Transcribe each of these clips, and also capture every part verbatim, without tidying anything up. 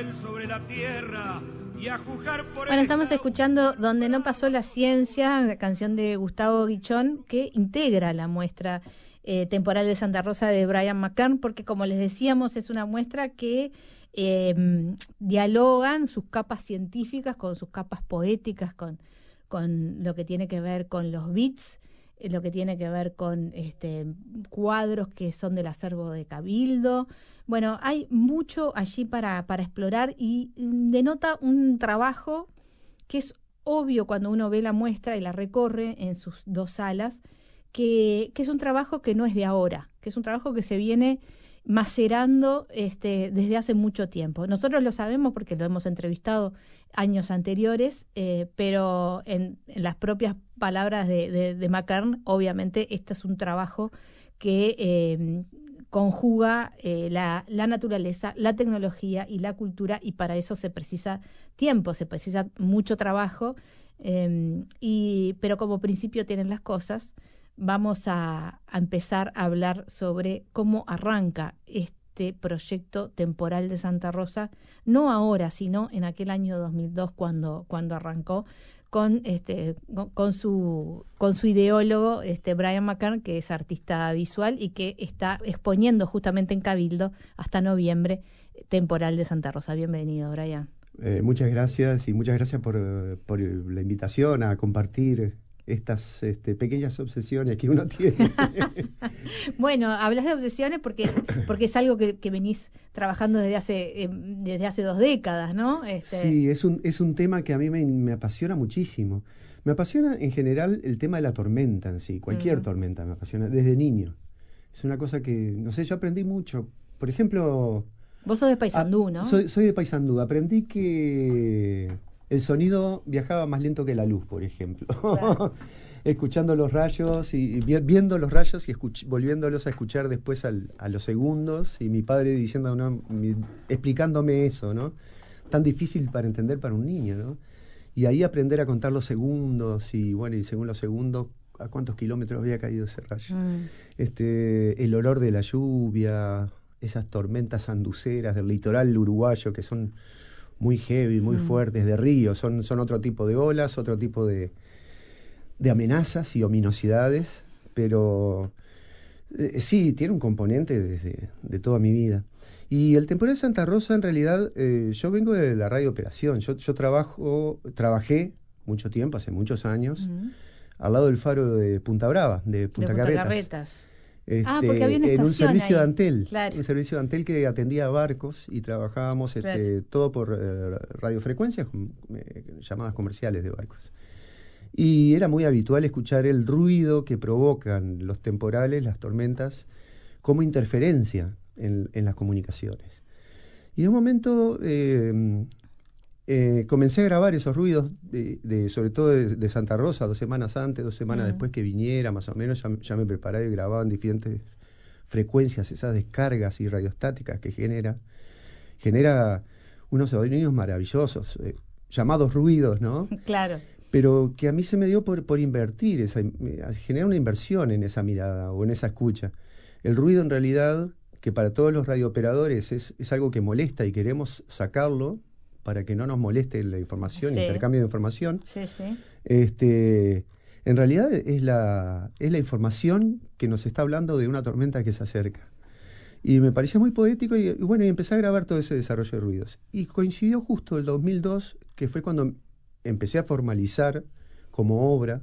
sobre la tierra y a juzgar por Bueno, estamos escuchando Donde no pasó la ciencia, la canción de Gustavo Guichón, que integra la muestra eh, temporal de Santa Rosa de Brian McKern, porque como les decíamos, es una muestra que eh, dialogan sus capas científicas con sus capas poéticas, con, con lo que tiene que ver con los beats, eh, lo que tiene que ver con este, cuadros que son del acervo de Cabildo. Bueno, hay mucho allí para, para explorar y denota un trabajo que es obvio cuando uno ve la muestra y la recorre en sus dos salas, que, que es un trabajo que no es de ahora, que es un trabajo que se viene macerando este, desde hace mucho tiempo. Nosotros lo sabemos porque lo hemos entrevistado años anteriores, eh, pero en, en las propias palabras de, de, de McKern, obviamente este es un trabajo que eh, conjuga eh, la, la naturaleza, la tecnología y la cultura, y para eso se precisa tiempo, se precisa mucho trabajo, eh, y, pero como principio tienen las cosas, vamos a, a empezar a hablar sobre cómo arranca este proyecto temporal de Santa Rosa, no ahora, sino en aquel año dos mil dos cuando, cuando arrancó, con este con, con su con su ideólogo este Brian McKern, que es artista visual y que está exponiendo justamente en Cabildo hasta noviembre temporal de Santa Rosa. Bienvenido, Brian. Eh, muchas gracias y muchas gracias por, por la invitación a compartir estas este, pequeñas obsesiones que uno tiene. Bueno, hablas de obsesiones porque porque es algo que, que venís trabajando desde hace eh, desde hace dos décadas, ¿no? Este... Sí, es un, es un tema que a mí me, me apasiona muchísimo. Me apasiona en general el tema de la tormenta en sí, cualquier uh-huh. tormenta me apasiona, desde niño. Es una cosa que, no sé, yo aprendí mucho. Por ejemplo... Vos sos de Paysandú, ¿no? Soy, soy de Paysandú. Aprendí que el sonido viajaba más lento que la luz, por ejemplo. Claro. Escuchando los rayos y viendo los rayos y escuch- volviéndolos a escuchar después al, a los segundos, y mi padre diciendo, no, mi, explicándome eso, ¿no? Tan difícil para entender para un niño, ¿no? Y ahí aprender a contar los segundos y bueno, y según los segundos a cuántos kilómetros había caído ese rayo. Mm. Este, el olor de la lluvia, esas tormentas anduceras del litoral uruguayo que son muy heavy, muy mm. fuertes, de río, son, son otro tipo de olas, otro tipo de, de amenazas y ominosidades, pero eh, sí, tiene un componente desde de toda mi vida. Y el temporal de Santa Rosa, en realidad, eh, yo vengo de la radio operación, yo, yo trabajo, trabajé mucho tiempo, hace muchos años, mm. al lado del faro de Punta Brava, de Punta, de Punta Carretas. Carretas. Este, ah, porque había una en un servicio ahí. de Antel, claro. un servicio de Antel que atendía a barcos y trabajábamos este, claro. todo por eh, radiofrecuencias, eh, llamadas comerciales de barcos. Y era muy habitual escuchar el ruido que provocan los temporales, las tormentas, como interferencia en, en las comunicaciones. Y de un momento eh, eh, comencé a grabar esos ruidos, de, de, sobre todo de, de Santa Rosa, dos semanas antes, dos semanas uh-huh. después que viniera, más o menos, ya, ya me preparaba y grababa en diferentes frecuencias, esas descargas y radiostáticas que genera. Genera unos sonidos maravillosos, eh, llamados ruidos, ¿no? Claro. Pero que a mí se me dio por, por invertir, esa, generar una inversión en esa mirada o en esa escucha. El ruido, en realidad, que para todos los radiooperadores es, es algo que molesta y queremos sacarlo para que no nos moleste la información, sí. el intercambio de información. Sí, sí. Este, en realidad es la, es la información que nos está hablando de una tormenta que se acerca. Y me parecía muy poético y, y bueno, y empecé a grabar todo ese desarrollo de ruidos. Y coincidió justo el dos mil dos, que fue cuando empecé a formalizar como obra.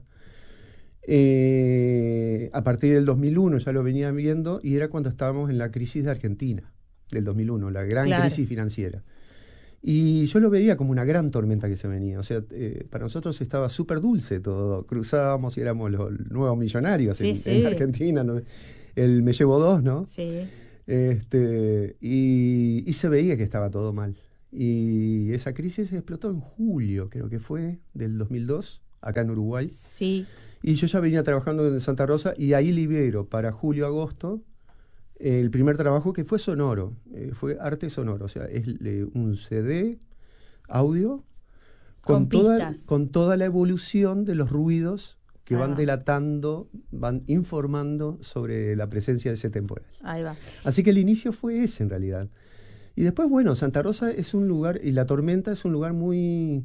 Eh, a partir del dos mil uno ya lo venía viendo, y era cuando estábamos en la crisis de Argentina, del dos mil uno, la gran claro. crisis financiera. Y yo lo veía como una gran tormenta que se venía. O sea, eh, para nosotros estaba súper dulce todo. Cruzábamos y éramos los nuevos millonarios sí, en, sí. en Argentina. ¿no? El Me Llevo Dos, ¿no? Sí. Este, y, y se veía que estaba todo mal. Y esa crisis explotó en julio, creo que fue, del dos mil dos, acá en Uruguay. Sí. Y yo ya venía trabajando en Santa Rosa y ahí libero para julio-agosto el primer trabajo, que fue sonoro, eh, fue arte sonoro, o sea, es eh, un C D, audio, con, con toda, con toda la evolución de los ruidos que Ahí van va. delatando, van informando sobre la presencia de ese temporal. Ahí va. Así que el inicio fue ese en realidad. Y después, bueno, Santa Rosa es un lugar, y La Tormenta es un lugar muy...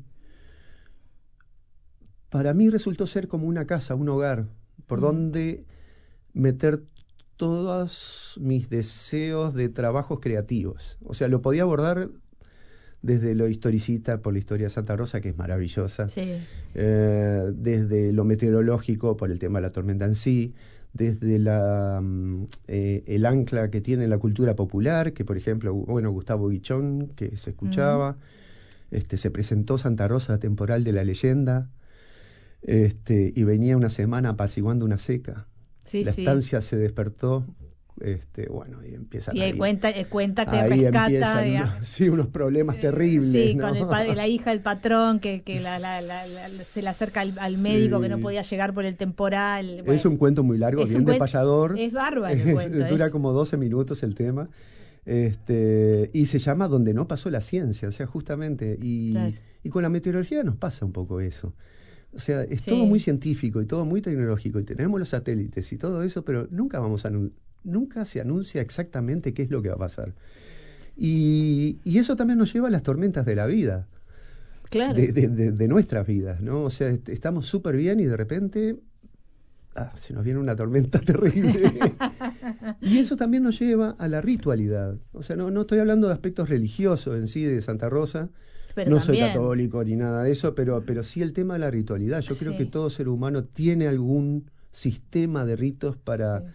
Para mí resultó ser como una casa, un hogar, por Mm. donde meter todos mis deseos de trabajos creativos. O sea, lo podía abordar desde lo historicista por la historia de Santa Rosa, que es maravillosa, Sí. eh, desde lo meteorológico por el tema de la tormenta en sí, desde la, mm, eh, el ancla que tiene la cultura popular, que por ejemplo, bueno, Gustavo Guichón, que se escuchaba, este, se presentó Santa Rosa Temporal de la Leyenda, este, y venía una semana apaciguando una seca. Sí, La sí. estancia se despertó, este, bueno, y empiezan Y ahí ahí, cuenta, eh, cuenta que ahí rescata, empiezan digamos, unos, sí, unos problemas eh, terribles, sí, ¿no? con el pa- la hija del patrón que, que la, la- la- la- se le acerca al, al Sí. médico que no podía llegar por el temporal. Es Bueno, un cuento muy largo, es bien un de cuen- payador. es bárbaro el Es- cuento, dura es- como doce minutos el tema. Este, y se llama Donde no pasó la ciencia, o sea, justamente. Y, Claro. y con la meteorología nos pasa un poco eso. O sea, es Sí. todo muy científico y todo muy tecnológico y tenemos los satélites y todo eso, pero nunca vamos a anu- nunca se anuncia exactamente qué es lo que va a pasar. Y, y eso también nos lleva a las tormentas de la vida, Claro. de, de- de- de nuestras vidas, ¿no? O sea, est- estamos súper bien y de repente ah, se nos viene una tormenta terrible. Y eso también nos lleva a la ritualidad. O sea, no, no estoy hablando de aspectos religiosos en sí de Santa Rosa. Pero No también, soy católico ni nada de eso, pero, pero sí el tema de la ritualidad. Yo creo Sí. que todo ser humano tiene algún sistema de ritos para, Sí.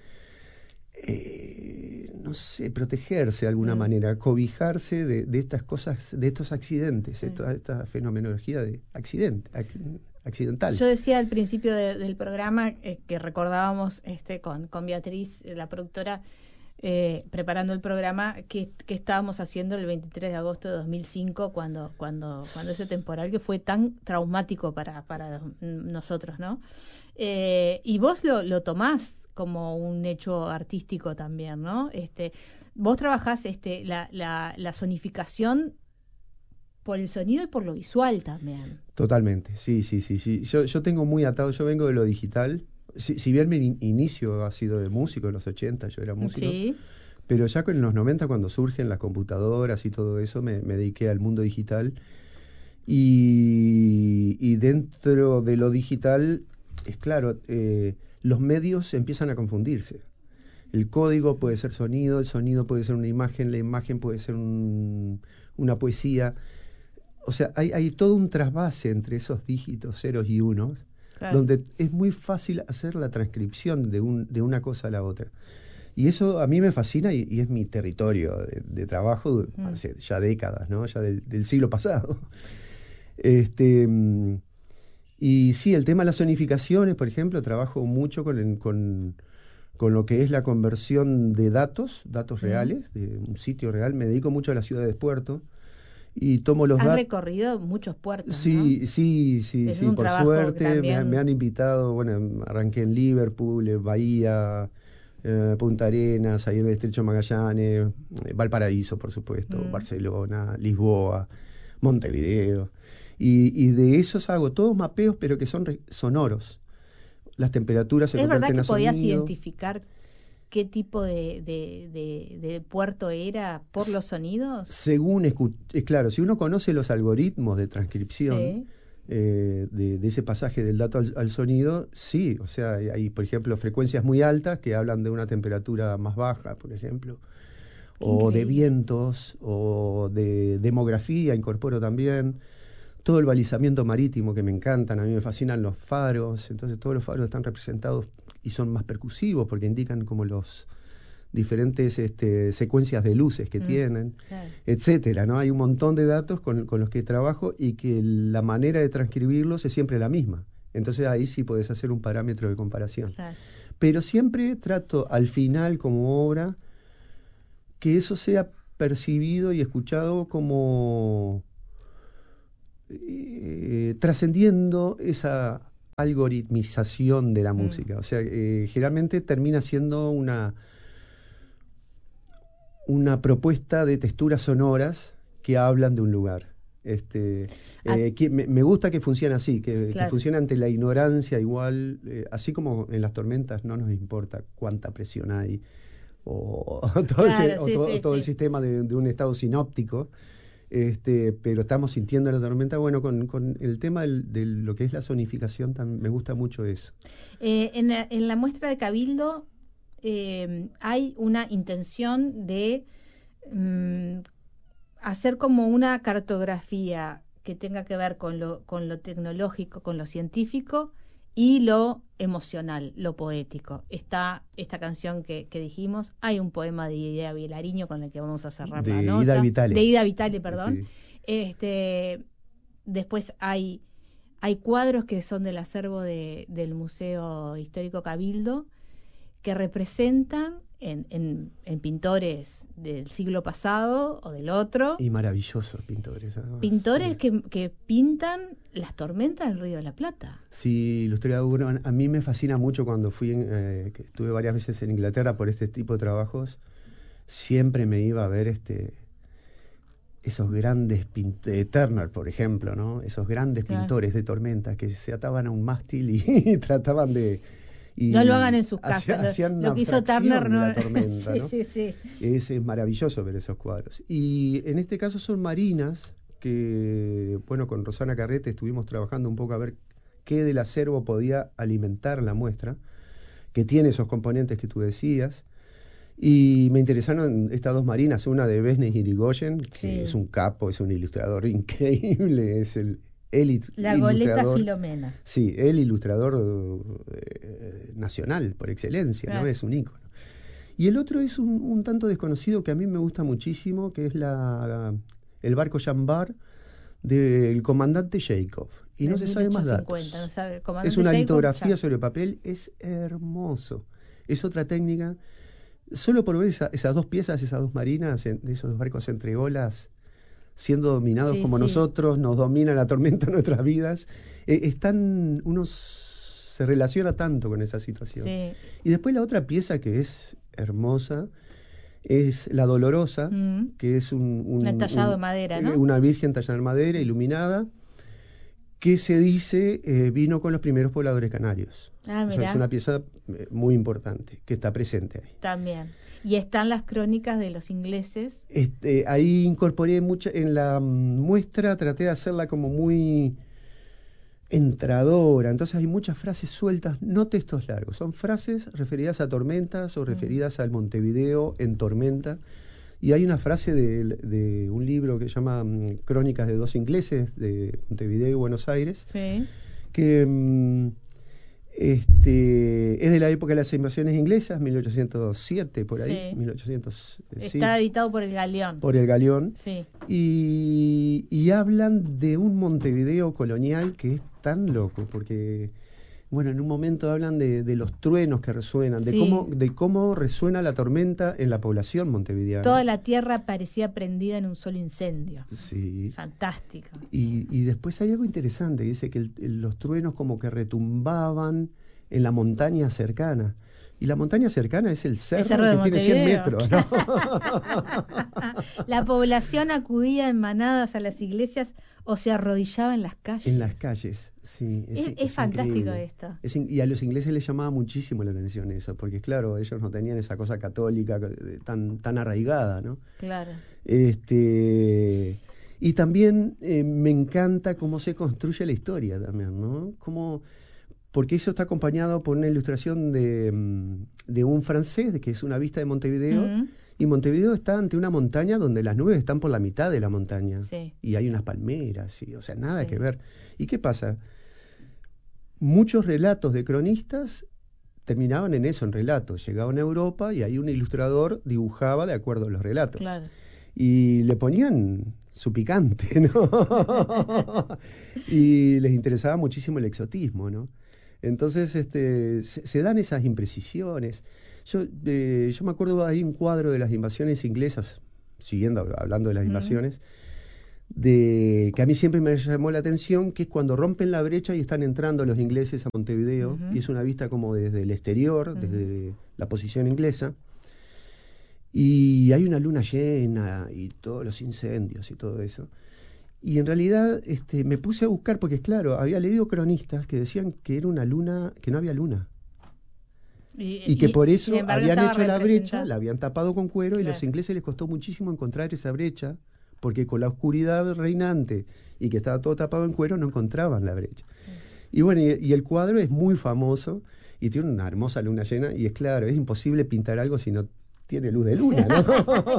eh, no sé, protegerse de alguna Mm. manera, cobijarse de, de estas cosas, de estos accidentes, Sí. esta, esta fenomenología de accidente, ac- accidental. Yo decía al principio de- del programa eh, que recordábamos este con, con Beatriz, eh, la productora, eh, preparando el programa, que, que estábamos haciendo el veintitrés de agosto de dos mil cinco, cuando, cuando, cuando ese temporal que fue tan traumático para, para nosotros, ¿no? Eh, y vos lo, lo tomás como un hecho artístico también, ¿no? Este, vos trabajás este, la, la, la sonificación por el sonido y por lo visual también. Totalmente, sí, sí, sí, sí. Yo, yo tengo muy atado, yo vengo de lo digital. Si, si bien mi in- inicio ha sido de músico, en los ochenta yo era músico, Sí. pero ya con los noventa cuando surgen las computadoras y todo eso, me, me dediqué al mundo digital. Y, y dentro de lo digital, es claro, eh, los medios empiezan a confundirse. El código puede ser sonido, el sonido puede ser una imagen, la imagen puede ser un- una poesía. O sea, hay, hay todo un trasvase entre esos dígitos, ceros y unos, Claro. donde es muy fácil hacer la transcripción de, un, de una cosa a la otra. Y eso a mí me fascina y, y es mi territorio de, de trabajo de- Mm. hace ya décadas, ¿no? Ya del, del siglo pasado. Este, mm, y sí, el tema de las sonificaciones, por ejemplo, trabajo mucho con, el- con, con lo que es la conversión de datos, datos Mm. reales, de un sitio real. Me dedico mucho a las ciudades de puerto y tomo los Has datos. recorrido muchos puertos, Sí, ¿no? sí, sí, Es sí, un por trabajo suerte me, también- han- me han invitado, bueno, arranqué en Liverpool, en Bahía, eh, Punta Arenas, ahí en el Estrecho Magallanes, eh, Valparaíso, por supuesto, Mm. Barcelona, Lisboa, Montevideo. Y, y de esos hago todos mapeos, pero que son re- sonoros. Las temperaturas se ¿Es verdad convierten que a podías sonido. identificar qué tipo de, de, de, de puerto era por los sonidos? Según, escu- es claro, si uno conoce los algoritmos de transcripción, Sí. eh, de, de ese pasaje del dato al, al sonido, sí, o sea, hay, hay, por ejemplo, frecuencias muy altas que hablan de una temperatura más baja, por ejemplo, Qué o de increíble. vientos, o de demografía, incorporo también, todo el balizamiento marítimo que me encantan, a mí me fascinan los faros, entonces todos los faros están representados y son más percusivos porque indican como los diferentes este, secuencias de luces que Mm. tienen, Claro. etcétera, ¿no? Hay un montón de datos con, con los que trabajo y que la manera de transcribirlos es siempre la misma. Entonces ahí sí podés hacer un parámetro de comparación. Claro. Pero siempre trato al final como obra que eso sea percibido y escuchado como eh, trascendiendo esa algoritmización de la Mm. música. O sea, eh, generalmente termina siendo una una propuesta de texturas sonoras que hablan de un lugar. Este, Ah. eh, que me, me gusta que funcione así, que, Claro. que funcione ante la ignorancia igual, eh, así como en las tormentas no nos importa cuánta presión hay, o todo, Claro, ese, o sí, todo, sí, todo sí. el sistema de, de un estado sinóptico. Este, pero estamos sintiendo la tormenta. Bueno, con, con el tema del, de lo que es la sonificación, tam, me gusta mucho eso. Eh, en, la, en la muestra de Cabildo eh, hay una intención de mm, hacer como una cartografía que tenga que ver con lo, con lo tecnológico, con lo científico y lo emocional, lo poético. Está esta canción que, que dijimos, hay un poema de Ida Vilariño con el que vamos a cerrar De la nota. Ida Vitale. De Ida Vitale, perdón. Sí. Este, después hay, hay cuadros que son del acervo de, del Museo Histórico Cabildo que representan en, en, en pintores del siglo pasado o del otro. Y maravillosos pintores. Además. Pintores Sí. que, que pintan las tormentas del Río de la Plata. Sí, ilustrador. A mí me fascina mucho cuando fui, en, eh, que estuve varias veces en Inglaterra por este tipo de trabajos. Siempre me iba a ver este esos grandes pintores, Turner, por ejemplo, ¿no? Esos grandes Claro. pintores de tormentas que se ataban a un mástil y, y trataban de... Y no lo hagan en sus hacía, casas. Lo, hacían lo una que hizo fracción Turner de no. la tormenta, sí, ¿no? sí, sí. Es, es maravilloso ver esos cuadros. Y en este caso son marinas que, bueno, con Rosana Carrete estuvimos trabajando un poco a ver qué del acervo podía alimentar la muestra, que tiene esos componentes que tú decías. Y me interesaron estas dos marinas, una de Vesnes Irigoyen, que Sí. es un capo, es un ilustrador increíble, es el, el La goleta ilustrador. Filomena. Sí, el ilustrador eh, nacional por excelencia, Claro. ¿no? Es un ícono. Y el otro es un, un tanto desconocido que a mí me gusta muchísimo, que es la, el barco Jambar del comandante Jacob. Y no se sabe más datos. mil ochocientos cincuenta, no sabe, comandante Es una Jacob, litografía ya. sobre papel, es hermoso. Es otra técnica. Solo por ver esa, esas dos piezas, esas dos marinas, en, de esos dos barcos entre olas, siendo dominados Sí, como sí. nosotros, nos domina la tormenta en nuestras vidas, eh, están, uno se relaciona tanto con esa situación. Sí. Y después la otra pieza que es hermosa es La Dolorosa, Mm. que es un, un, Un entallado un- de madera, eh, ¿no? una virgen tallada en madera, iluminada, que se dice eh, vino con los primeros pobladores canarios. Ah, O sea, mirá. es una pieza eh, muy importante, que está presente ahí. También. Y están las crónicas de los ingleses. Este, ahí incorporé mucho, en la mm, muestra traté de hacerla como muy entradora, entonces hay muchas frases sueltas, no textos largos, son frases referidas a tormentas o referidas al Montevideo en tormenta. Y hay una frase de, de un libro que se llama mm, Crónicas de dos ingleses de Montevideo y Buenos Aires, Sí. que mm, este, es de la época de las invasiones inglesas, mil ochocientos siete, por ahí, Sí. mil ochocientos, eh, sí, Está editado por el Galeón. por el Galeón. Sí. Y, y hablan de un Montevideo colonial que es tan loco, porque, bueno, en un momento hablan de, de los truenos que resuenan, de, Sí. cómo, de cómo resuena la tormenta en la población montevideana. Toda la tierra parecía prendida en un solo incendio. Sí. Fantástico. Y, y después hay algo interesante, dice que el- el- los truenos como que retumbaban en la montaña cercana. Y la montaña cercana es el cerro, cerro de que tiene cien Montevideo. metros, ¿no? La población acudía en manadas a las iglesias o se arrodillaba en las calles. En las calles, sí. Es- es fantástico increíble. esto. Es in- y a los ingleses les llamaba muchísimo la atención eso, porque claro, ellos no tenían esa cosa católica eh, tan, tan arraigada, ¿no? Claro. Este, y también eh, me encanta cómo se construye la historia también, ¿no? Cómo, porque eso está acompañado por una ilustración de, mm, de un francés, de que es una vista de Montevideo, Mm. y Montevideo está ante una montaña donde las nubes están por la mitad de la montaña, Sí. y hay unas palmeras, y, o sea, nada Sí. que ver. ¿Y qué pasa? Muchos relatos de cronistas terminaban en eso, en relatos. Llegaban a Europa y ahí un ilustrador dibujaba de acuerdo a los relatos. Claro. Y le ponían su picante, ¿no? Y les interesaba muchísimo el exotismo, ¿no? Entonces este, se, se dan esas imprecisiones. Yo, eh, yo me acuerdo, hay un cuadro de las invasiones inglesas, siguiendo hablando de las Mm. invasiones, de que a mí siempre me llamó la atención, que es cuando rompen la brecha y están entrando los ingleses a Montevideo, Ujú. y es una vista como desde el exterior, Ujú. desde la posición inglesa, y hay una luna llena y todos los incendios y todo eso. Y en realidad este, me puse a buscar, porque claro, había leído cronistas que decían que era una luna, que no había luna. Y, y que por eso habían hecho la brecha, la la habían tapado con cuero, y claro. los ingleses les costó muchísimo encontrar esa brecha, porque con la oscuridad reinante y que estaba todo tapado en cuero no encontraban la brecha. Y bueno, y, y el cuadro es muy famoso y tiene una hermosa luna llena, y es claro, es imposible pintar algo si no tiene luz de luna, ¿no?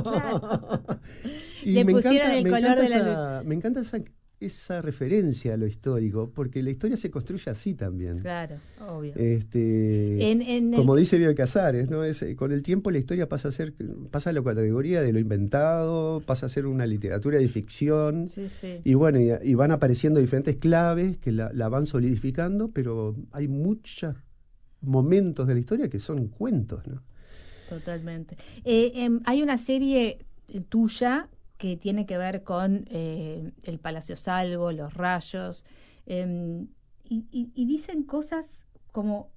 Claro. Y Le me pusieron encanta, el me color encanta de la esa, me encanta esa, esa referencia a lo histórico, porque la historia se construye así también. Claro, obvio. Este, En- en el- como dice Bioy Casares, ¿no? Es, con el tiempo la historia pasa a ser, pasa a la categoría de lo inventado, pasa a ser una literatura de ficción. Sí, sí. Y bueno, y, y van apareciendo diferentes claves que la, la van solidificando, pero hay muchos momentos de la historia que son cuentos, ¿no? Totalmente. Eh, em, hay una serie eh, tuya que tiene que ver con eh, el Palacio Salvo, los rayos, em, y, y- y dicen cosas como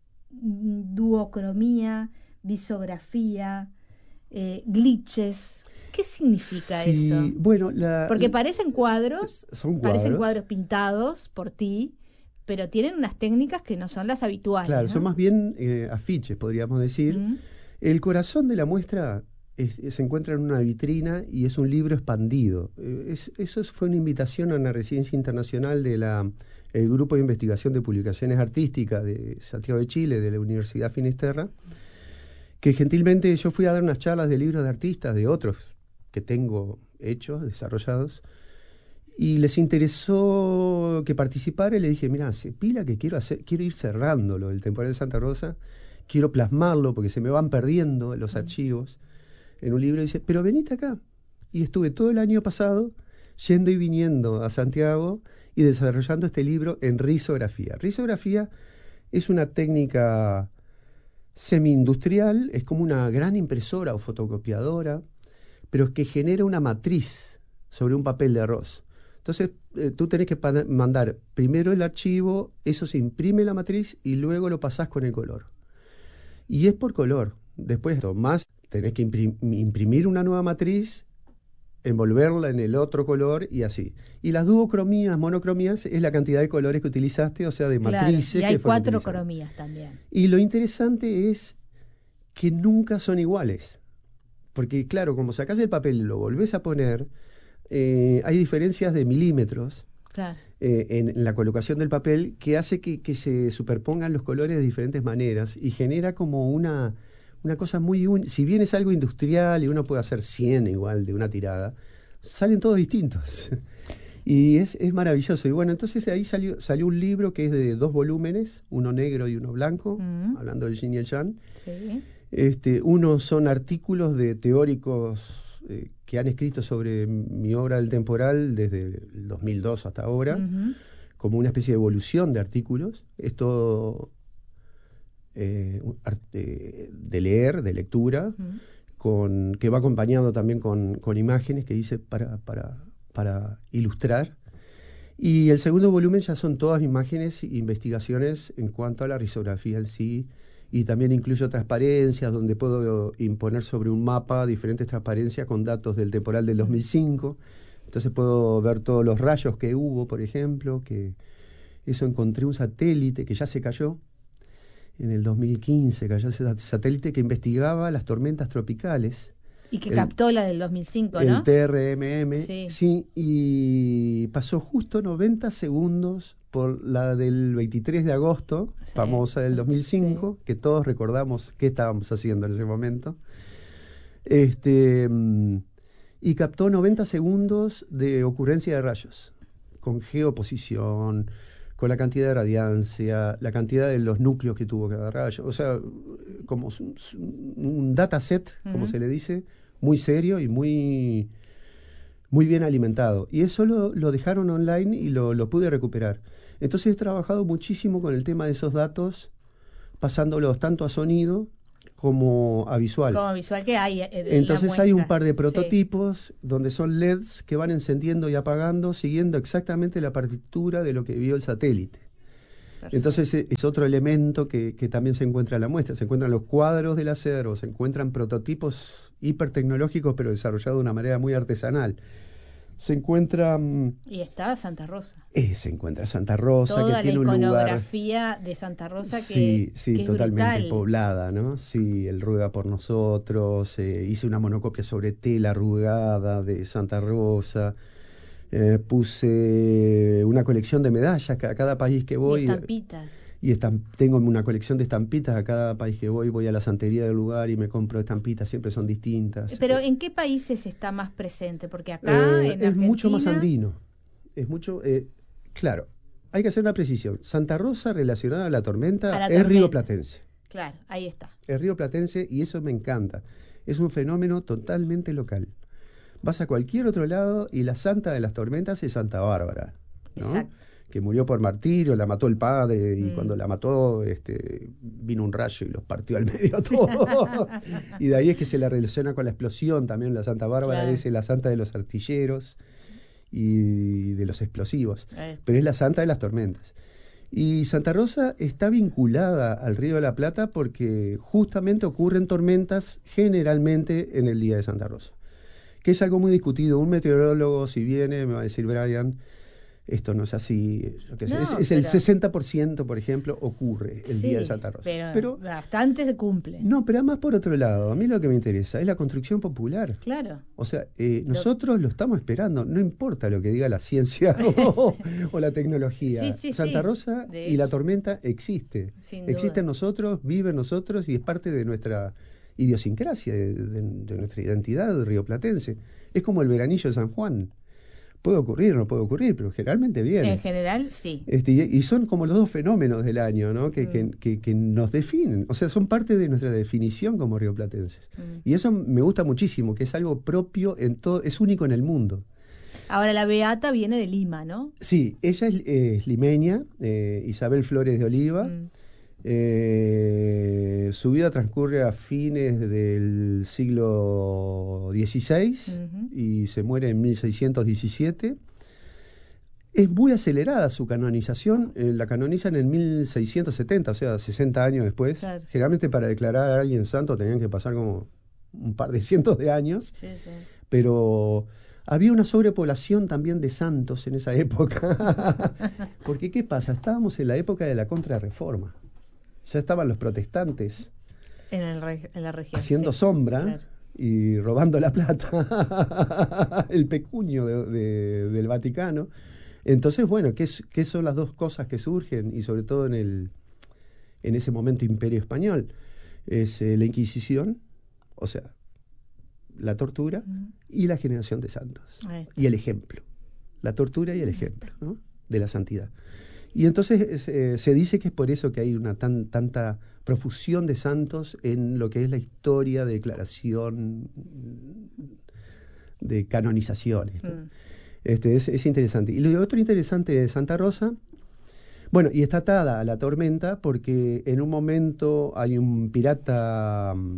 mm, duocromía, visografía, eh, glitches. ¿Qué significa Sí, eso? bueno, la, Porque parecen cuadros, son parecen cuadros. cuadros pintados por ti, pero tienen unas técnicas que no son las habituales. Claro, ¿no? son más bien eh, afiches, podríamos decir. Mm. El corazón de la muestra es- es- se encuentra en una vitrina y es un libro expandido. Eh, es- eso es- fue una invitación a una residencia internacional del Grupo de Investigación de Publicaciones Artísticas de Santiago de Chile, de la Universidad Finisterra, que gentilmente yo fui a dar unas charlas de libros de artistas, de otros que tengo hechos, desarrollados, y les interesó que participara, y le dije, mira, se pila que quiero hacer, quiero ir cerrándolo, el temporal de Santa Rosa, quiero plasmarlo porque se me van perdiendo los archivos en un libro. Y dice, pero venite acá. Y estuve todo el año pasado yendo y viniendo a Santiago y desarrollando este libro en risografía. Risografía es una técnica semi-industrial, es como una gran impresora o fotocopiadora, pero que genera una matriz sobre un papel de arroz. Entonces, eh, tú tenés que pa- mandar primero el archivo, eso se imprime la matriz y luego lo pasás con el color. Y es por color. Después tomás, tenés que imprim- imprimir una nueva matriz, envolverla en el otro color y así. Y las duocromías, monocromías, es la cantidad de colores que utilizaste, o sea, de Claro, matrices y hay que fueron cuatro utilizadas. cromías también. Y lo interesante es que nunca son iguales. Porque, claro, como sacás el papel y lo volvés a poner, eh, hay diferencias de milímetros Claro. eh, en, en la colocación del papel que hace que, que se superpongan los colores de diferentes maneras y genera como una, una cosa muy única. Si bien es algo industrial y uno puede hacer cien igual de una tirada, salen todos distintos. Y es, es maravilloso. Y bueno, entonces de ahí salió, salió un libro que es de dos volúmenes, uno negro y uno blanco, Mm. hablando del yin y el yang. Sí. Este, uno son artículos de teóricos eh, que han escrito sobre mi obra del temporal desde el dos mil dos hasta ahora, Ujú. como una especie de evolución de artículos. Esto eh, un arte de leer, de lectura, Ujú. con, que va acompañado también con, con imágenes que hice para, para, para ilustrar. Y el segundo volumen ya son todas imágenes e investigaciones en cuanto a la risografía en sí, y también incluyo transparencias donde puedo imponer sobre un mapa diferentes transparencias con datos del temporal del dos mil cinco. Entonces puedo ver todos los rayos que hubo, por ejemplo, que eso encontré un satélite que ya se cayó. En el dos mil quince cayó ese sat- satélite que investigaba las tormentas tropicales. Y que El- captó la del dos mil cinco, El ¿no? T R M M, Sí. sí, y pasó justo noventa segundos por la del veintitrés de agosto, Sí. famosa del dos mil cinco, que todos recordamos qué estábamos haciendo en ese momento. Este, mm, y captó noventa segundos de ocurrencia de rayos, con geoposición, con la cantidad de radiancia, la cantidad de los núcleos que tuvo cada rayo, o sea, como un, un dataset, como Ujú. se le dice, muy serio y muy, muy bien alimentado. Y eso lo, lo dejaron online y lo, lo pude recuperar. Entonces he trabajado muchísimo con el tema de esos datos, pasándolos tanto a sonido como a visual. Como visual que hay. eh, en la Entonces hay un muestra. par de Sí. prototipos donde son L E Ds que van encendiendo y apagando siguiendo exactamente la partitura de lo que vio el satélite. Perfecto. Entonces e- es otro elemento que, que también se encuentra en la muestra. Se encuentran los cuadros del acero, se encuentran prototipos hipertecnológicos pero desarrollados de una manera muy artesanal. se encuentra... Y está Santa Rosa. Eh, se encuentra Santa Rosa, Toda que tiene la un lugar... iconografía de Santa Rosa que, sí, sí, que es totalmente brutal. poblada, ¿no? Sí, él ruega por nosotros, eh, hice una monocopia sobre tela arrugada de Santa Rosa, eh, puse una colección de medallas a cada país que voy. Y estampitas. Y estamp tengo una colección de estampitas a cada país que voy, voy a la santería del lugar y me compro estampitas, siempre son distintas. Pero ¿en qué países está más presente? Porque acá eh, en es Argentina... mucho más andino. Es mucho, eh, claro, hay que hacer una precisión. Santa Rosa relacionada a la tormenta a la es tormenta. río platense. Claro, ahí está. Es río platense y eso me encanta. Es un fenómeno totalmente local. Vas a cualquier otro lado y la santa de las tormentas es Santa Bárbara, ¿no? Exacto. Que murió por martirio, la mató el padre, y Mm. cuando la mató este, vino un rayo y los partió al medio a todos. Y de ahí es que se la relaciona con la explosión también. La Santa Bárbara Claro. es la santa de los artilleros y de los explosivos, Ahí. pero es la santa de las tormentas. Y Santa Rosa está vinculada al Río de la Plata porque justamente ocurren tormentas generalmente en el día de Santa Rosa, que es algo muy discutido. Un meteorólogo, si viene, me va a decir, Brian, esto no es así. Yo qué sé. No, es, es el pero- sesenta por ciento, por ejemplo, ocurre el Sí, día de Santa Rosa. Pero, Pero bastante se cumple. no, pero además por otro lado, a mí lo que me interesa es la construcción popular. Claro. O sea, eh, nosotros lo estamos esperando, no importa lo que diga la ciencia o, o la tecnología. Sí, sí, Santa sí. Rosa De y la hecho. tormenta existe. Sin Existe en duda. nosotros, vive en nosotros y es parte de nuestra idiosincrasia, de, de- de nuestra identidad rioplatense. Es como el veranillo de San Juan. Puede ocurrir, no puede ocurrir, pero generalmente viene. En general, sí. Este, y, y son como los dos fenómenos del año, ¿no? Que, Mm. que, que, que nos definen, o sea, son parte de nuestra definición como rioplatenses. Mm. Y eso me gusta muchísimo, que es algo propio en todo, es único en el mundo. Ahora, la Beata viene de Lima, ¿no? Sí, ella es, es limeña, eh, Isabel Flores de Oliva. Mm. Eh, su vida transcurre a fines del siglo dieciséis Ujú. y se muere en mil seiscientos diecisiete. Es muy acelerada su canonización, eh, la canonizan en mil seiscientos setenta, o sea, sesenta años después. Claro. Generalmente para declarar a alguien santo tenían que pasar como un par de cientos de años, Sí, sí. pero había una sobrepoblación también de santos en esa época. Porque, ¿qué pasa? Estábamos en la época de la Contrarreforma. Ya estaban los protestantes En, el reg- en la región. haciendo sí. sombra Claro. y robando la plata, el pecunio de- de- del Vaticano. Entonces, bueno, ¿qué, es- qué son las dos cosas que surgen? Y sobre todo en, el, en ese momento Imperio Español. Es eh, la Inquisición, o sea, la tortura Ujú. y la generación de santos. Ahí está. Y el ejemplo. La tortura y el ejemplo, ¿no? De la santidad. Y entonces es, eh, se dice que es por eso que hay una tan, tanta profusión de santos en lo que es la historia de declaración, de canonizaciones, ¿no? Mm. Este, es, es interesante. Y lo otro interesante de Santa Rosa, bueno, y está atada a la tormenta porque en un momento hay un pirata mm,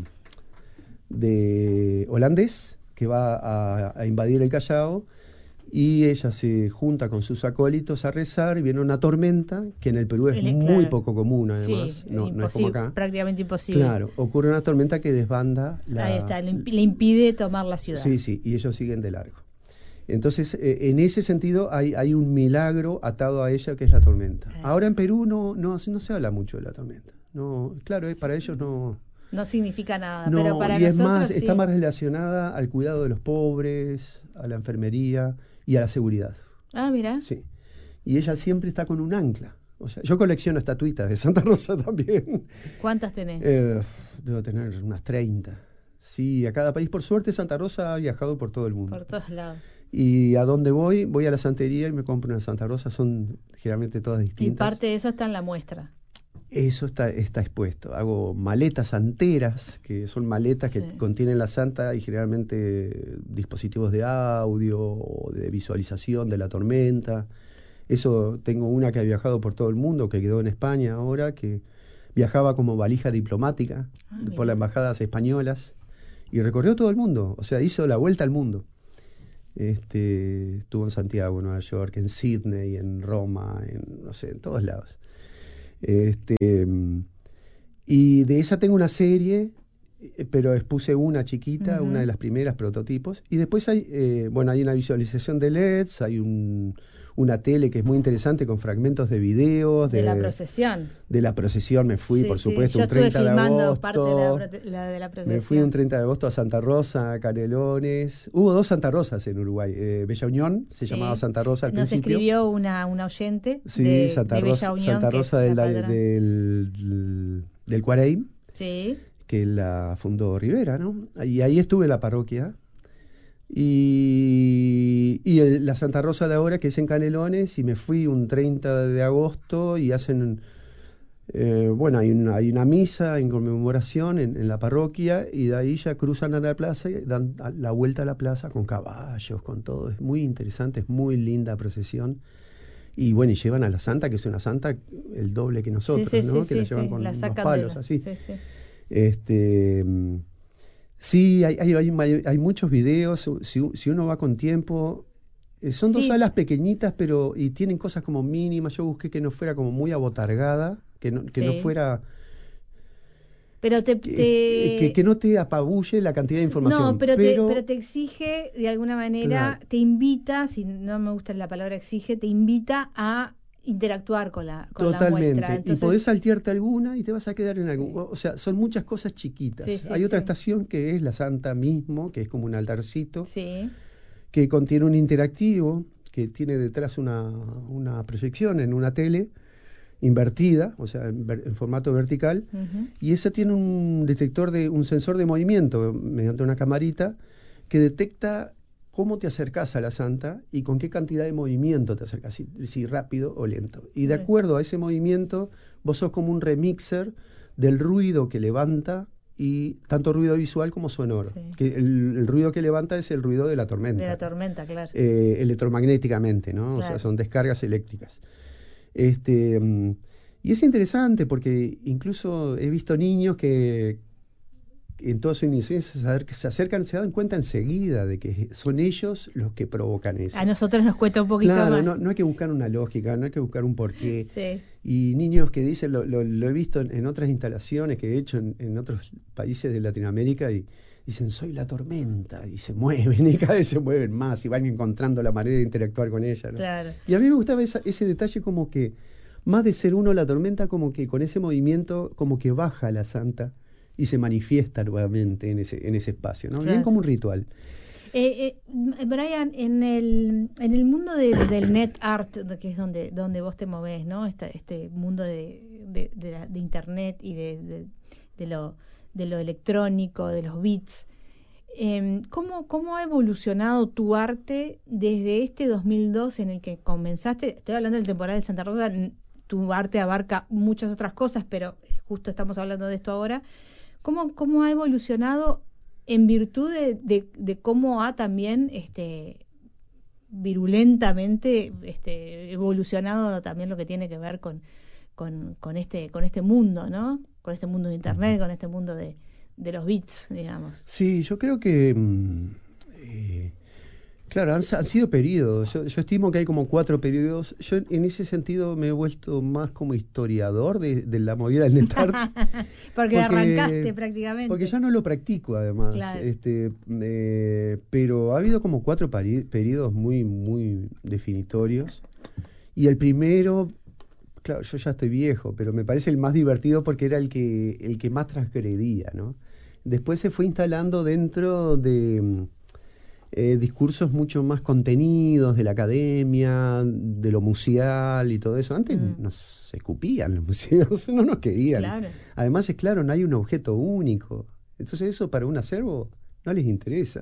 de holandés que va a, a invadir el Callao y ella se junta con sus acólitos a rezar y viene una tormenta que en el Perú es El- muy claro. poco común además, Sí, no, no es como imposible, acá. prácticamente imposible. Claro, ocurre una tormenta que desbanda la... Ahí está, le, imp- le impide tomar la ciudad. Sí, sí, y ellos siguen de largo. Entonces, eh, en ese sentido, hay, hay un milagro atado a ella que es la tormenta. Ah. Ahora en Perú no, no, no se habla mucho de la tormenta. No, claro, eh, para ellos no. No significa nada, no pero para y es nosotros más, sí. está más relacionada al cuidado de los pobres, a la enfermería y a la seguridad. Ah, mira. Sí. Y ella siempre está con un ancla. O sea, yo colecciono estatuitas de Santa Rosa también. ¿Cuántas tenés? Eh, debo tener unas treinta. Sí, a cada país. Por suerte, Santa Rosa ha viajado por todo el mundo. Por todos lados. Y a dónde voy, voy a la santería y me compro una Santa Rosa, son generalmente todas Y distintas. parte de eso está en la muestra. Eso está, está expuesto. Hago maletas santeras, que son maletas Sí. que contienen la santa y generalmente dispositivos de audio o de visualización de la tormenta. Eso, tengo una que ha viajado por todo el mundo, que quedó en España ahora, que viajaba como valija diplomática Ah, por mira. las embajadas españolas y recorrió todo el mundo, o sea, hizo la vuelta al mundo. Este, estuvo en Santiago, en Nueva York, en Sydney, en Roma, en no sé, en todos lados. Este, y de esa tengo una serie eh, pero expuse una chiquita, Ujú. una de las primeras prototipos. Y después hay, eh, bueno, hay una visualización de L E Ds, hay un, una tele que es muy interesante con fragmentos de videos, De la de, procesión. de la procesión. Me fui, Sí, por sí. supuesto, Yo un estuve treinta de filmando parte de la, agosto. prote- la de la Me fui un procesión. treinta de agosto a Santa Rosa, a Canelones. Hubo dos Santa Rosas en Uruguay. Eh, Bella Unión, se Sí. llamaba Santa Rosa al Nos principio. escribió una, una oyente Sí, de, Santa de Rosa, Bella Unión, Santa que es Rosa la del, patrona. del, del, del Cuareim, Sí. que la fundó Rivera, ¿no? Y ahí estuve en la parroquia. Y, y el- la Santa Rosa de ahora, que es en Canelones, y me fui un treinta de agosto y hacen, eh, bueno, hay una, hay una misa en conmemoración en, en la parroquia, y de ahí ya cruzan a la plaza y dan a- la vuelta a la plaza con caballos, con todo. Es muy interesante, es muy linda procesión. Y bueno, y llevan a la santa, que es una santa el doble que Sí, nosotros, sí, ¿no? sí, Que la sí, llevan sí. con La unos sacan de palos la. así. Sí, sí. Este, mm, sí, hay, hay, hay, hay- hay muchos videos. Si, u- si uno va con tiempo, eh, son dos Sí, salas pequeñitas, pero y tienen cosas como mínimas. Yo busqué que no fuera como muy abotargada, que no, que no sí. fuera, Pero te, que, que, que- te, que no te apabulle la cantidad de no, información. pero te, pero Pero, te exige, de alguna manera, claro, te invita, si no me gusta la palabra exige, te invita a interactuar con la, con la muestra. totalmente. Y podés Entonces, saltearte alguna y te vas a quedar en algún. sí, O sea, son muchas cosas sí, chiquitas. sí, Hay otra sí. estación que es la Santa mismo, que es como un altarcito, Sí, que contiene un interactivo, que tiene detrás una, una proyección en una tele invertida, o sea, en, ver- en formato vertical, ujú, y ese tiene un detector de, un sensor de movimiento mediante una camarita que detecta cómo te acercás a la santa y con qué cantidad de movimiento te acercás, si, si rápido o lento. Y de bueno, acuerdo a ese movimiento, vos sos como un remixer del ruido que levanta, y tanto ruido visual como sonoro. sí. Que el, el ruido que levanta es el ruido de la De la tormenta, tormenta, claro, eh, electromagnéticamente, ¿no? O sea, claro. son descargas eléctricas. Este, mm, y es interesante porque incluso he visto niños que en toda su inocencia se acer- se acercan, se dan cuenta enseguida de que son ellos los que provocan A eso. nosotros nos cuesta un poquito Claro, más. no, no hay que buscar una lógica, no hay que buscar un porqué. Sí, Y niños que dicen, lo, lo- lo he visto en, en otras instalaciones que he hecho en, en otros países de Latinoamérica, y dicen, soy la tormenta, y se mueven, y cada vez se mueven más, y van encontrando la manera de interactuar con ella, ¿no? claro. Y a mí me gustaba esa- ese detalle, como que, más de ser uno la tormenta, como que con ese movimiento, como que baja la santa y se manifiesta nuevamente en ese, en ese espacio, ¿no? Bien Claro. como un ritual. Eh, eh, m- Brian, en el, en el mundo de- del net art, de- que es donde, donde vos te movés, ¿no? Esta- este mundo de, de, de la- de internet y de, de, de lo, de lo electrónico, de los bits, em, ¿cómo, cómo ha evolucionado tu arte desde este dos mil dos en el que comenzaste? Estoy hablando del temporal de Santa Rosa, n- tu arte abarca muchas otras cosas, pero justo estamos hablando de esto ahora. ¿Cómo, cómo ha evolucionado en virtud de, de- de cómo ha también este, virulentamente este, evolucionado también lo que tiene que ver con, con, con este, con este mundo, ¿no? Con este mundo de internet, con este mundo de, de los bits, digamos. Sí, yo creo que, mm, eh, claro, han, han sido periodos. Yo, yo estimo que hay como cuatro periodos. Yo en ese sentido me he vuelto más como historiador de, de la movida del netart. Porque, arrancaste prácticamente. Porque ya no lo practico, además. Claro. Este, eh, pero ha habido como cuatro pari- periodos muy, muy definitorios. Y el primero, claro, yo ya estoy viejo, pero me parece el más divertido porque era el que, el que más transgredía, ¿no? Después se fue instalando dentro de mm, eh, discursos mucho más contenidos de la academia, de lo museal y todo eso. Antes Mm. nos escupían los museos, no nos querían. Claro. Además, es claro, no hay un objeto único. Entonces eso para un acervo no les interesa.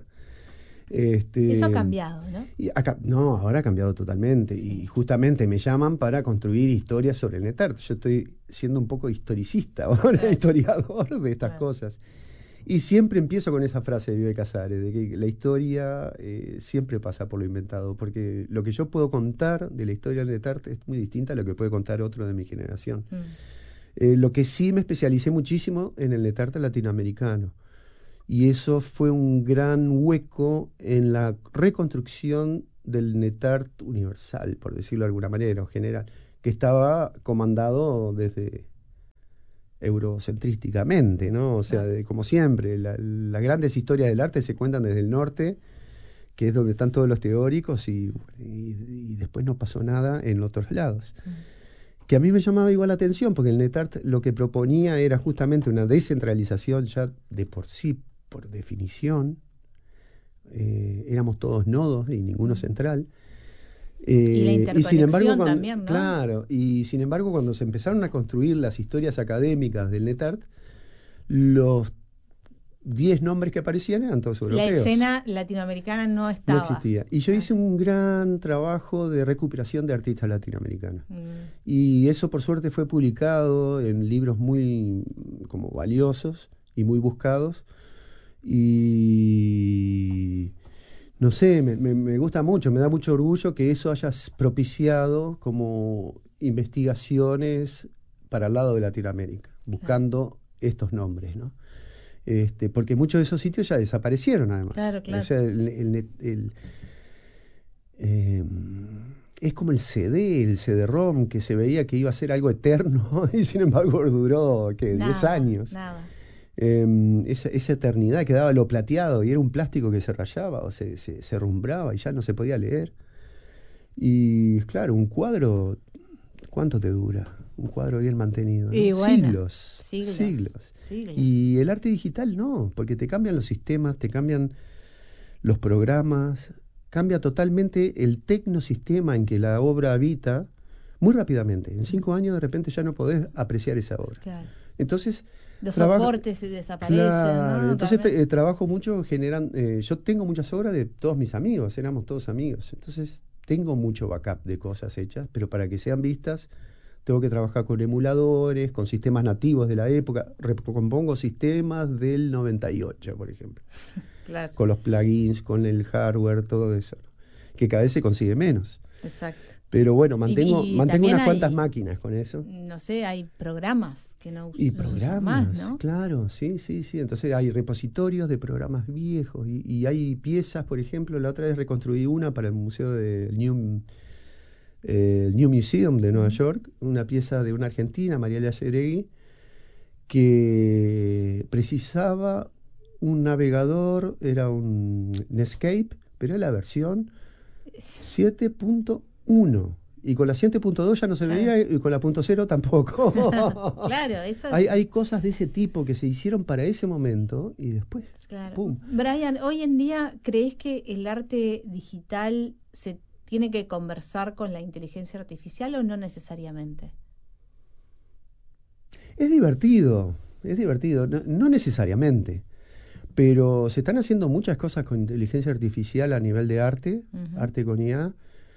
Este, Eso ha cambiado, ¿no? y acá, no, ahora ha cambiado totalmente. Y justamente me llaman para construir historias sobre el netart. Yo estoy siendo un poco historicista ahora, Claro. historiador de estas Claro. cosas. Y siempre empiezo con esa frase de Vive Casares, de que la historia eh, siempre pasa por lo inventado, porque lo que yo puedo contar de la historia del netart es muy distinta a lo que puede contar otro de mi generación. Mm. Eh, lo que sí me especialicé muchísimo en el netart latinoamericano. Y eso fue un gran hueco en la reconstrucción del netart universal, por decirlo de alguna manera, o general, que estaba comandado desde eurocentrísticamente, ¿no? O sea, de, como siempre, la, las grandes historias del arte se cuentan desde el norte, que es donde están todos los teóricos, y, y, y después no pasó nada en otros lados. Mm. Que a mí me llamaba igual la atención, porque el NetArt lo que proponía era justamente una descentralización ya de por sí, por definición. Eh, éramos todos nodos y ninguno mm. central. Eh, y la interconexión y sin embargo, cuando, también, ¿no? Claro, y sin embargo cuando se empezaron a construir las historias académicas del NetArt, los diez nombres que aparecían eran todos europeos. La escena latinoamericana no estaba. No existía. Y yo ah. hice un gran trabajo de recuperación de artistas latinoamericanos. Mm. Y eso por suerte fue publicado en libros muy como valiosos y muy buscados. Y no sé, me, me, me gusta mucho, me da mucho orgullo que eso haya propiciado como investigaciones para el lado de Latinoamérica, buscando claro. estos nombres, ¿no? Este, porque muchos de esos sitios ya desaparecieron, además. Claro, claro. O sea, el, el, el, el, eh, es como el C D, el C D ROM, que se veía que iba a ser algo eterno y sin embargo duró, ¿qué? diez años. Nada. Eh, esa, esa eternidad, quedaba lo plateado y era un plástico que se rayaba o se, se, se rumbraba y ya no se podía leer. Y claro, un cuadro, ¿cuánto te dura? Un cuadro bien mantenido, ¿no? Y bueno, siglos, siglos, siglos. Siglos. Y el arte digital no, porque te cambian los sistemas, te cambian los programas, cambia totalmente el tecnosistema en que la obra habita muy rápidamente. En cinco años de repente ya no podés apreciar esa obra. Claro. Entonces los trabajo, soportes se desaparecen, claro, ¿no? Entonces eh, trabajo mucho, generan, eh, yo tengo muchas obras de todos mis amigos, éramos todos amigos. Entonces tengo mucho backup de cosas hechas, pero para que sean vistas tengo que trabajar con emuladores, con sistemas nativos de la época. Recompongo sistemas del noventa y ocho, por ejemplo. Claro. Con los plugins, con el hardware, todo eso, ¿no? Que cada vez se consigue menos. Exacto. Pero bueno, mantengo, y, y mantengo unas hay, cuantas máquinas con eso. No sé, hay programas que no usan. Y programas, más, ¿no? Claro, sí, sí, sí. Entonces hay repositorios de programas viejos y, y hay piezas, por ejemplo, la otra vez reconstruí una para el Museo del New, eh, New Museum de Nueva York, una pieza de una argentina, Mariela Yeregui, que precisaba un navegador, era un Netscape, pero era la versión siete punto uno. Y con la siete punto dos ya no se claro. veía y con la punto cero tampoco. Claro, eso es... hay, hay cosas de ese tipo que se hicieron para ese momento y después, claro. ¡pum! Brian, hoy en día, ¿crees que el arte digital se tiene que conversar con la inteligencia artificial o no necesariamente? Es divertido, es divertido, no, no necesariamente. Pero se están haciendo muchas cosas con inteligencia artificial a nivel de arte, uh-huh. arte con I A,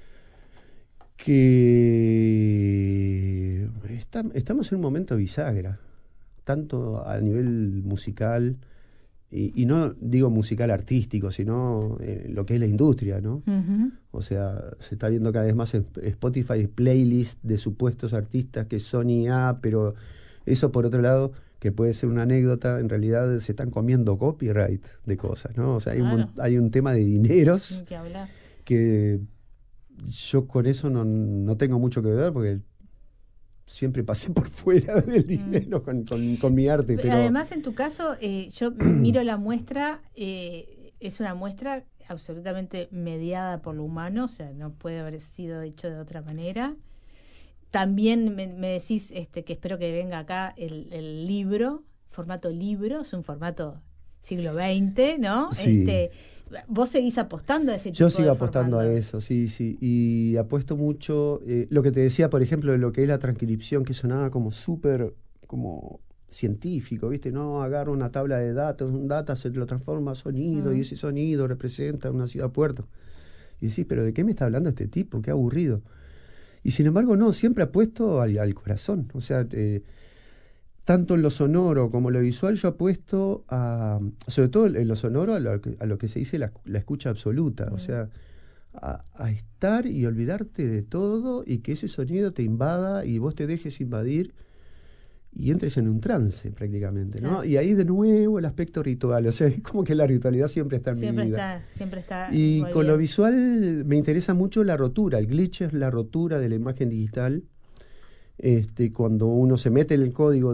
que está, estamos en un momento bisagra, tanto a nivel musical, y, y no digo musical artístico, sino eh, lo que es la industria, ¿no? Uh-huh. O sea, se está viendo cada vez más en Spotify playlists de supuestos artistas que son I A, pero eso por otro lado, que puede ser una anécdota, en realidad se están comiendo copyright de cosas, ¿no? O sea, hay, claro. un, hay un tema de dineros que, hablar. que yo con eso no, no tengo mucho que ver porque siempre pasé por fuera del dinero mm. con, con, con mi arte. Pero, pero además, en tu caso, eh, yo miro la muestra, eh, es una muestra absolutamente mediada por lo humano, o sea, no puede haber sido hecho de otra manera. También me, me decís este, que espero que venga acá el, el libro, formato libro, es un formato siglo veinte, ¿no? Sí. Este, ¿vos seguís apostando a ese tipo Yo de sigo apostando formato? a eso, sí, sí. Y apuesto mucho, eh, lo que te decía, por ejemplo, de lo que es la transcripción, que sonaba como súper, como científico, ¿viste? No, agarro una tabla de datos, un data se lo transforma a sonido, uh-huh. y ese sonido representa una ciudad-puerto. Y decís, ¿pero de qué me está hablando este tipo? Qué aburrido. Y sin embargo, no, siempre apuesto al, al corazón. O sea, eh, tanto en lo sonoro como en lo visual, yo apuesto a, sobre todo en lo sonoro, a lo que, a lo que se dice la, la escucha absoluta. Mm. O sea, a, a estar y olvidarte de todo y que ese sonido te invada y vos te dejes invadir y entres en un trance prácticamente, ¿no? Claro. Y ahí de nuevo el aspecto ritual, o sea, es como que la ritualidad siempre está en siempre mi vida. Está, siempre está. Y con bien. Lo visual me interesa mucho la rotura, el glitch es la rotura de la imagen digital, este, cuando uno se mete en el código